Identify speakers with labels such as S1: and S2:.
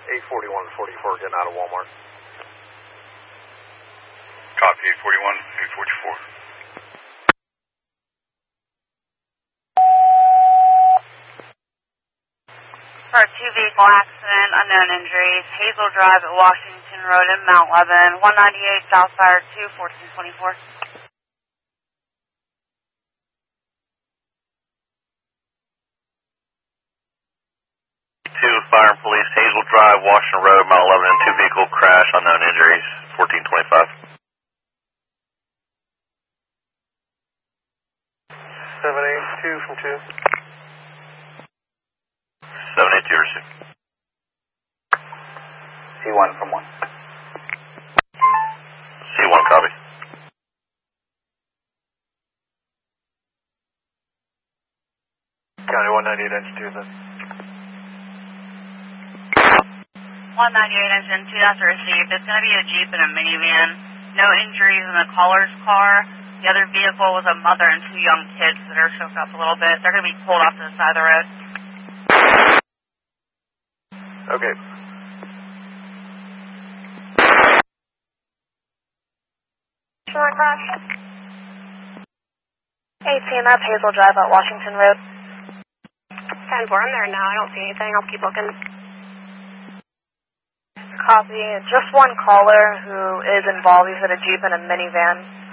S1: 841-44 getting out of Walmart.
S2: Copy 841-844.
S3: For a two-vehicle accident, unknown injuries, Hazel Drive at Washington Road in Mount Lebanon, 198 Southfire 2, 1424.
S4: Fire and Police, Hazel Drive, Washington Road, Mount Lebanon, two-vehicle crash, unknown injuries, 1425.
S1: 782 from 2.
S4: 782 received.
S5: C1 from 1.
S4: C1 copy.
S1: County 198 engine 2 then.
S3: 198 engine 2, that's received. It's going to be a Jeep and a minivan. No injuries in the caller's car. The other vehicle was a mother and two young kids that are choked up a little bit. They're going to be pulled off to the side of the road.
S1: Okay.
S6: Crash. 18, that's Hazel Drive at Washington Road.
S7: 10-4, I'm there now. I don't see anything. I'll keep looking.
S6: Copy. Just one caller who is involved. He's in a Jeep and a minivan.